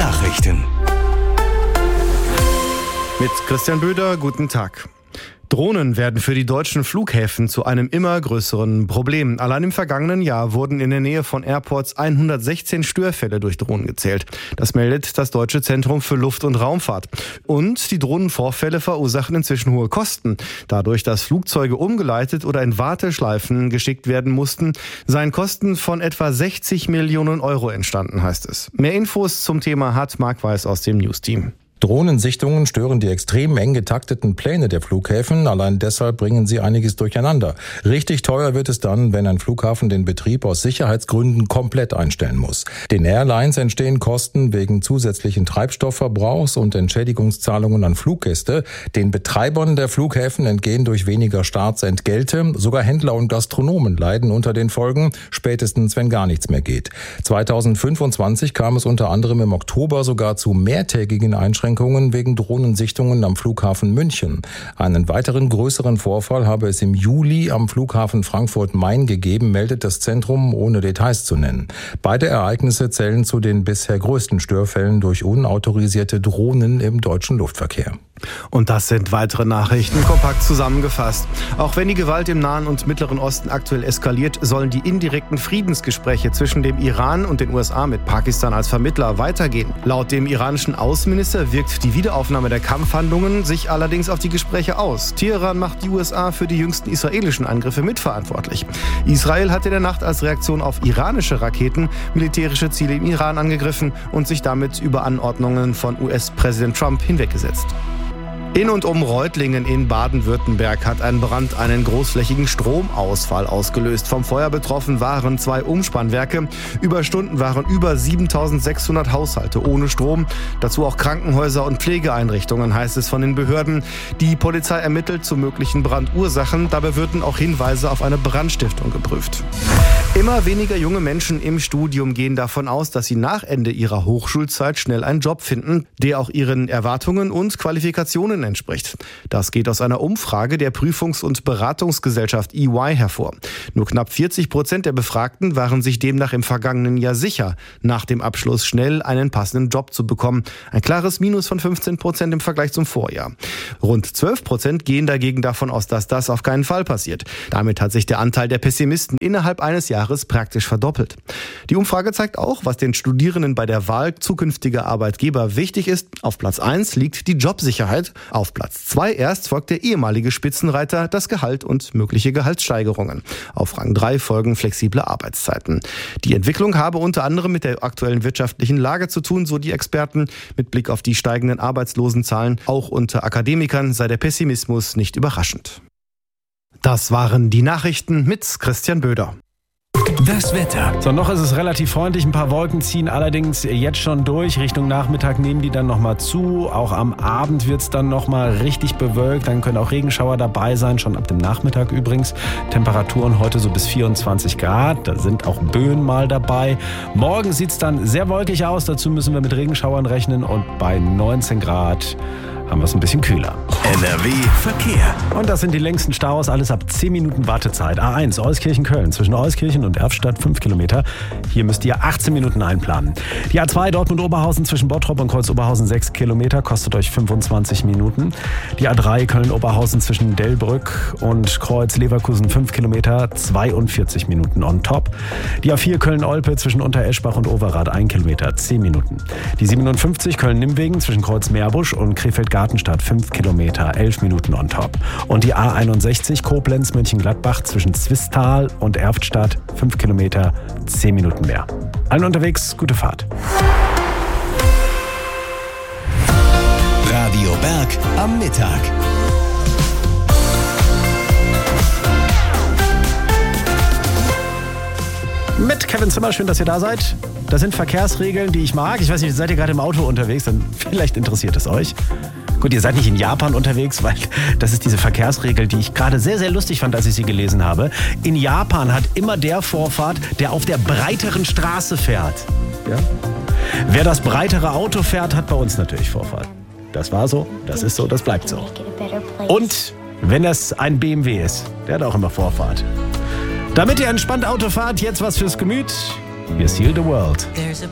Nachrichten. Mit Christian Böder, guten Tag. Drohnen werden für die deutschen Flughäfen zu einem immer größeren Problem. Allein im vergangenen Jahr wurden in der Nähe von Airports 116 Störfälle durch Drohnen gezählt. Das meldet das Deutsche Zentrum für Luft- und Raumfahrt. Und die Drohnenvorfälle verursachen inzwischen hohe Kosten. Dadurch, dass Flugzeuge umgeleitet oder in Warteschleifen geschickt werden mussten, seien Kosten von etwa 60 Millionen Euro entstanden, heißt es. Mehr Infos zum Thema hat Marc Weiß aus dem News-Team. Drohnensichtungen stören die extrem eng getakteten Pläne der Flughäfen. Allein deshalb bringen sie einiges durcheinander. Richtig teuer wird es dann, wenn ein Flughafen den Betrieb aus Sicherheitsgründen komplett einstellen muss. Den Airlines entstehen Kosten wegen zusätzlichen Treibstoffverbrauchs und Entschädigungszahlungen an Fluggäste. Den Betreibern der Flughäfen entgehen durch weniger Starts Entgelte. Sogar Händler und Gastronomen leiden unter den Folgen, spätestens wenn gar nichts mehr geht. 2025 kam es unter anderem im Oktober sogar zu mehrtägigen Einschränkungen wegen Drohnensichtungen am Flughafen München. Einen weiteren größeren Vorfall habe es im Juli am Flughafen Frankfurt-Main gegeben, meldet das Zentrum, ohne Details zu nennen. Beide Ereignisse zählen zu den bisher größten Störfällen durch unautorisierte Drohnen im deutschen Luftverkehr. Und das sind weitere Nachrichten, kompakt zusammengefasst. Auch wenn die Gewalt im Nahen und Mittleren Osten aktuell eskaliert, sollen die indirekten Friedensgespräche zwischen dem Iran und den USA mit Pakistan als Vermittler weitergehen. Laut dem iranischen Außenminister wirkt die Wiederaufnahme der Kampfhandlungen sich allerdings auf die Gespräche aus. Teheran macht die USA für die jüngsten israelischen Angriffe mitverantwortlich. Israel hat in der Nacht als Reaktion auf iranische Raketen militärische Ziele im Iran angegriffen und sich damit über Anordnungen von US-Präsident Trump hinweggesetzt. In und um Reutlingen in Baden-Württemberg hat ein Brand einen großflächigen Stromausfall ausgelöst. Vom Feuer betroffen waren 2 Umspannwerke. Über Stunden waren über 7.600 Haushalte ohne Strom. Dazu auch Krankenhäuser und Pflegeeinrichtungen, heißt es von den Behörden. Die Polizei ermittelt zu möglichen Brandursachen. Dabei würden auch Hinweise auf eine Brandstiftung geprüft. Immer weniger junge Menschen im Studium gehen davon aus, dass sie nach Ende ihrer Hochschulzeit schnell einen Job finden, der auch ihren Erwartungen und Qualifikationen entspricht. Das geht aus einer Umfrage der Prüfungs- und Beratungsgesellschaft EY hervor. Nur knapp 40% der Befragten waren sich demnach im vergangenen Jahr sicher, nach dem Abschluss schnell einen passenden Job zu bekommen. Ein klares Minus von 15% im Vergleich zum Vorjahr. Rund 12% gehen dagegen davon aus, dass das auf keinen Fall passiert. Damit hat sich der Anteil der Pessimisten innerhalb eines Jahres praktisch verdoppelt. Die Umfrage zeigt auch, was den Studierenden bei der Wahl zukünftiger Arbeitgeber wichtig ist. Auf Platz 1 liegt die Jobsicherheit. Auf Platz 2 erst folgt der ehemalige Spitzenreiter, das Gehalt und mögliche Gehaltssteigerungen. Auf Rang 3 folgen flexible Arbeitszeiten. Die Entwicklung habe unter anderem mit der aktuellen wirtschaftlichen Lage zu tun, so die Experten. Mit Blick auf die steigenden Arbeitslosenzahlen, auch unter Akademikern, sei der Pessimismus nicht überraschend. Das waren die Nachrichten mit Christian Böder. Das Wetter. So, noch ist es relativ freundlich. Ein paar Wolken ziehen allerdings jetzt schon durch. Richtung Nachmittag nehmen die dann nochmal zu. Auch am Abend wird es dann nochmal richtig bewölkt. Dann können auch Regenschauer dabei sein, schon ab dem Nachmittag übrigens. Temperaturen heute so bis 24 Grad. Da sind auch Böen mal dabei. Morgen sieht es dann sehr wolkig aus. Dazu müssen wir mit Regenschauern rechnen. Und bei 19 Grad haben wir es ein bisschen kühler. NRW Verkehr. Und das sind die längsten Staus, alles ab 10 Minuten Wartezeit. A1, Euskirchen-Köln, zwischen Euskirchen und Erftstadt 5 Kilometer. Hier müsst ihr 18 Minuten einplanen. Die A2 Dortmund-Oberhausen zwischen Bottrop und Kreuz-Oberhausen 6 Kilometer, kostet euch 25 Minuten. Die A3 Köln-Oberhausen zwischen Delbrück und Kreuz-Leverkusen 5 Kilometer, 42 Minuten on top. Die A4 Köln-Olpe zwischen Untereschbach und Overath 1 Kilometer, 10 Minuten. Die 57 Köln-Nimmwegen zwischen Kreuz-Meerbusch und Krefeld-Gartenstadt 5 Kilometer, 11 Minuten on top. Und die A61 Koblenz-Mönchengladbach zwischen Zwistal und Erftstadt 5 Kilometer, 10 Minuten mehr. Allen unterwegs, gute Fahrt. Radio Berg am Mittag. Mit Kevin Zimmer, schön, dass ihr da seid. Das sind Verkehrsregeln, die ich mag. Ich weiß nicht, seid ihr gerade im Auto unterwegs? Dann vielleicht interessiert es euch. Gut, ihr seid nicht in Japan unterwegs, weil das ist diese Verkehrsregel, die ich gerade sehr, sehr lustig fand, als ich sie gelesen habe. In Japan hat immer der Vorfahrt, der auf der breiteren Straße fährt. Ja? Wer das breitere Auto fährt, hat bei uns natürlich Vorfahrt. Das war so, das ist so, das bleibt so. Und wenn das ein BMW ist, der hat auch immer Vorfahrt. Damit ihr entspannt Auto fahrt, jetzt was fürs Gemüt. Wir seal the world.